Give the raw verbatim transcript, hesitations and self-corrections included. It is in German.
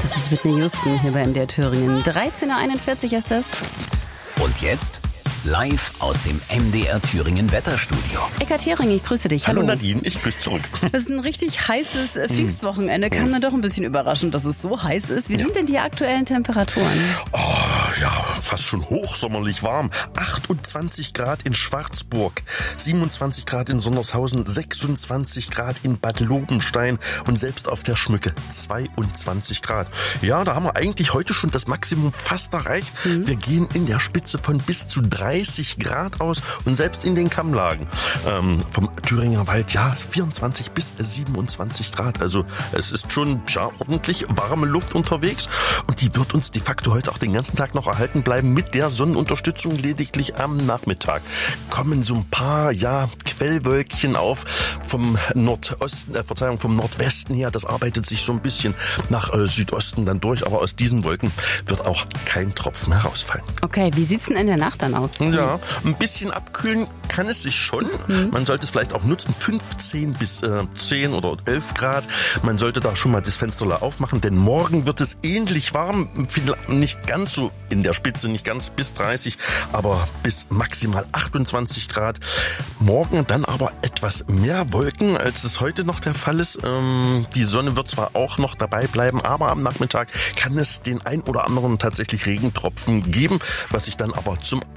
Das ist Whitney Houston hier bei M D R Thüringen. dreizehn Uhr einundvierzig ist das. Und jetzt live aus dem M D R Thüringen Wetterstudio. Eckart Hering, ich grüße dich. Hallo Hallo. Nadine, ich grüße zurück. Das ist ein richtig heißes äh, Pfingstwochenende. Kann man doch ein bisschen überraschen, dass es so heiß ist. Wie sind denn die aktuellen Temperaturen? Oh, ja, fast schon hochsommerlich warm. achtundzwanzig Grad in Schwarzburg, siebenundzwanzig Grad in Sondershausen, sechsundzwanzig Grad in Bad Lobenstein und selbst auf der Schmücke zweiundzwanzig Grad. Ja, da haben wir eigentlich heute schon das Maximum fast erreicht. Mhm. Wir gehen in der Spitze von bis zu dreißig Grad aus und selbst in den Kammlagen ähm, vom Thüringer Wald, ja, vierundzwanzig bis siebenundzwanzig Grad. Also es ist schon ja, ordentlich warme Luft unterwegs und die wird uns de facto heute auch den ganzen Tag noch erhalten bleiben mit der Sonnenunterstützung. Lediglich am Nachmittag kommen so ein paar ja, Quellwölkchen auf vom Nordosten, äh, Verzeihung, vom Nordwesten her. Das arbeitet sich so ein bisschen nach äh, Südosten dann durch, aber aus diesen Wolken wird auch kein Tropfen herausfallen. Okay, wie sieht's denn in der Nacht dann aus? Ja, ein bisschen abkühlen kann es sich schon. Mhm. Man sollte es vielleicht auch nutzen, fünfzehn bis zehn oder elf Grad. Man sollte da schon mal das Fenster aufmachen, denn morgen wird es ähnlich warm. Nicht ganz so in der Spitze, nicht ganz bis dreißig, aber bis maximal achtundzwanzig Grad. Morgen dann aber etwas mehr Wolken, als es heute noch der Fall ist. Die Sonne wird zwar auch noch dabei bleiben, aber am Nachmittag kann es den ein oder anderen tatsächlich Regentropfen geben, was sich dann aber zum